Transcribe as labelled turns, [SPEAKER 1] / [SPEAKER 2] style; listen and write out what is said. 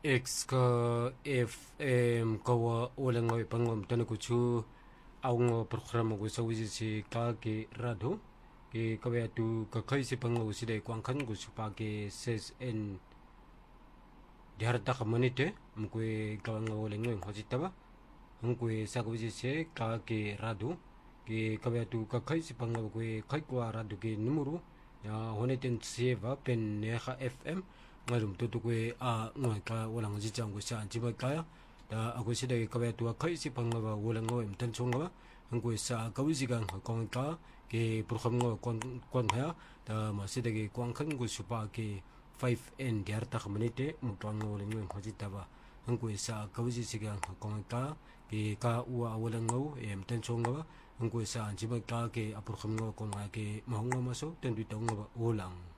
[SPEAKER 1] X ka FM kawa ulang ngawi pangom tanu kuchu aung programa ko sa wisi si ka ke rado ke kawaya tu ka kai si pangaw si day kwang kan ko pa ke ses en diharta ka manite mukwe kawang ulang ngawi hojita ba mukwe sa wisi si ka ke rado ke kawaya tu ka kai si pangaw ko kai kwa rado ke numero ya honeten seva pen neha FM ngarum tutu kwe a ngoy ka walang jijang ko sa antiba kaya da ako sida ka tu kai si pangwa walang ngoy mtan chonga ang ko sa kawizigang kong ka ke program ngo kon ha da masida ke kwang kan ko supa ke 5n diarta khamanite mutwang walang ngoy hojita ba ang ko sa kawizigang kong ka ke ka uwa walang ngo mtan chonga ang ko sa antiba ka ke program ngo kon ke mahonga maso tendu tong ulang